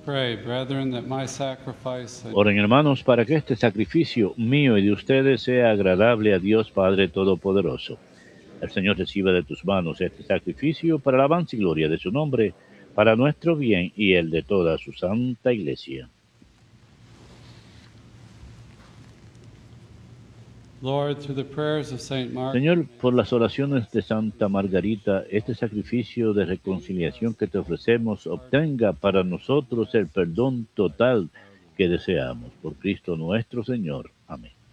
Pray, brethren, that my sacrifice and Oren, hermanos, para que este sacrificio mío y de ustedes sea agradable a Dios Padre Todopoderoso. El Señor reciba de tus manos este sacrificio para la alabanza y gloria de su nombre, para nuestro bien y el de toda su santa Iglesia. Lord, through the prayers of Saint Mark, Señor, por las oraciones de Santa Margarita, este sacrificio de reconciliación que te ofrecemos obtenga para nosotros el perdón total que deseamos. Por Cristo nuestro Señor. Amén.